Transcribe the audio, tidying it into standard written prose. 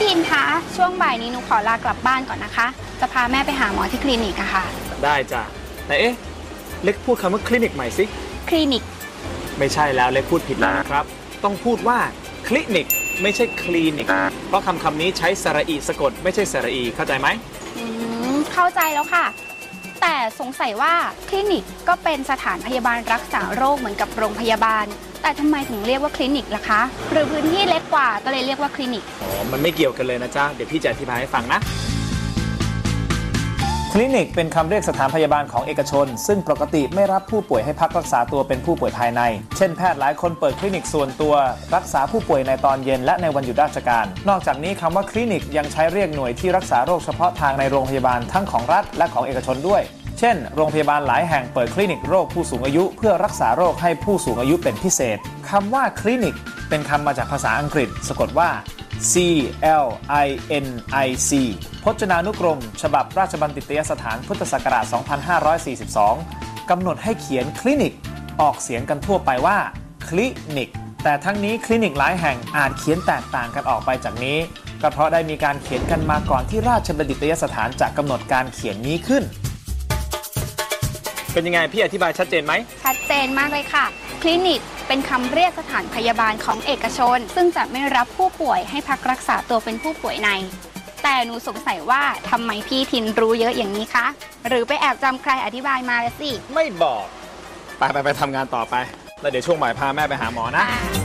ทินคะช่วงบ่ายนี้หนูขอลากลับบ้านก่อนนะคะจะพาแม่ไปหาหมอที่คลินิกอะค่ะได้จ้ะแต่เล็กพูดคำว่าคลินิกใหม่สิคลินิกไม่ใช่แล้วเล็กพูดผิดแล้วนะครับต้องพูดว่าคลินิกไม่ใช่คลินิกเพราะคำนี้ใช้สระอีสะกดไม่ใช่สระอีเข้าใจไหมเข้าใจแล้วค่ะแต่สงสัยว่าคลินิกก็เป็นสถานพยาบาลรักษาโรคเหมือนกับโรงพยาบาลแต่ทำไมถึงเรียกว่าคลินิกล่ะคะหรือพื้นที่เล็กกว่าก็เลยเรียกว่าคลินิกมันไม่เกี่ยวกันเลยนะจ๊ะเดี๋ยวพี่จะอธิบายให้ฟังนะคลินิกเป็นคำเรียกสถานพยาบาลของเอกชนซึ่งปกติไม่รับผู้ป่วยให้พักรักษาตัวเป็นผู้ป่วยภายในเช่นแพทย์หลายคนเปิดคลินิกส่วนตัวรักษาผู้ป่วยในตอนเย็นและในวันหยุดราชการนอกจากนี้คำว่าคลินิกยังใช้เรียกหน่วยที่รักษาโรคเฉพาะทางในโรงพยาบาลทั้งของรัฐและของเอกชนด้วยเช่นโรงพยาบาลหลายแห่งเปิดคลินิกโรคผู้สูงอายุเพื่อรักษาโรคให้ผู้สูงอายุเป็นพิเศษคำว่าคลินิกเป็นคำมาจากภาษาอังกฤษสะกดว่า CLINIC พจนานุกรมฉบับราชบัณฑิตยสถานพุทธศักราช 2542 กำหนดให้เขียนคลินิกออกเสียงกันทั่วไปว่าคลินิกแต่ทั้งนี้คลินิกหลายแห่งอาจเขียนแตกต่างกันออกไปจากนี้ก็เพราะได้มีการเขียนกันมาก่อนที่ราชบัณฑิตยสถานจะกำหนดการเขียนนี้ขึ้นเป็นยังไงพี่อธิบายชัดเจนไหมชัดเจนมากเลยค่ะคลินิกเป็นคำเรียกสถานพยาบาลของเอกชนซึ่งจะไม่รับผู้ป่วยให้พักรักษาตัวเป็นผู้ป่วยในแต่หนูสงสัยว่าทำไมพี่ทินรู้เยอะอย่างนี้คะหรือไปแอบจำใครอธิบายมาละสิไม่บอกไปทำงานต่อไปแล้วเดี๋ยวช่วงบ่ายพาแม่ไปหาหมอนะ